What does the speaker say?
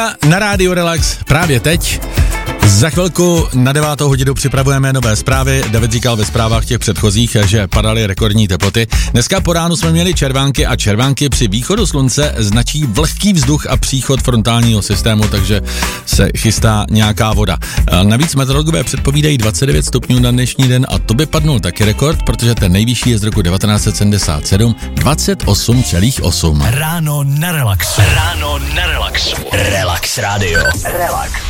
Na rádiu Relax právě teď. Za chvilku na 9. hodinu připravujeme nové zprávy. David říkal ve zprávách těch předchozích, že padaly rekordní teploty. Dneska po ránu jsme měli červánky a červánky při východu slunce značí vlhký vzduch a příchod frontálního systému, takže se chystá nějaká voda. Navíc meteorologové předpovídají 29 stupňů na dnešní den a to by padnul taky rekord, protože ten nejvyšší je z roku 1977, 28,8. Ráno na Relaxu. Relax Radio. Relax.